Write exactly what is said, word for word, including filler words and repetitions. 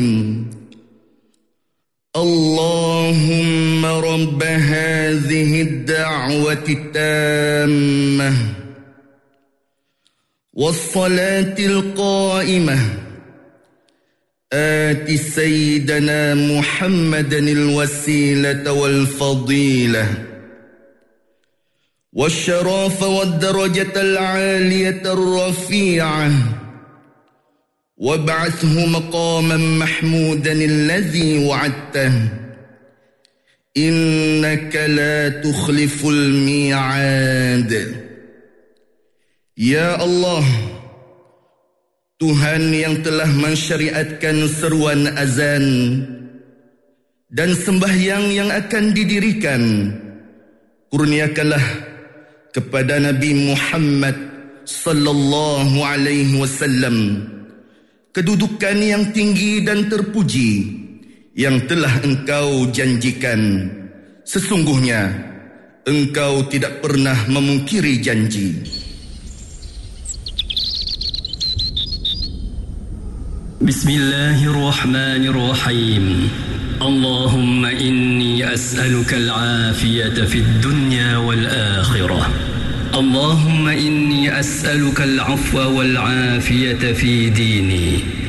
اللهم رب هذه الدعوة التامة والصلاة القائمة آت سيدنا محمدا الوسيلة والفضيلة والشرف والدرجة العالية الرفيعة وابعثه مقاما محمودا الذي وعدته إنك لا تخلف الميعاد. Ya Allah, Tuhan yang telah mensyariatkan seruan azan dan sembahyang yang akan didirikan, kurniakanlah kepada Nabi Muhammad sallallahu alaihi wasallam kedudukan yang tinggi dan terpuji yang telah Engkau janjikan. Sesungguhnya Engkau tidak pernah memungkiri janji. Bismillahirrahmanirrahim. Allahumma inni as'aluka al-afiyata fid dunya wal akhirah. اللهم إني أسألك العفو والعافية في ديني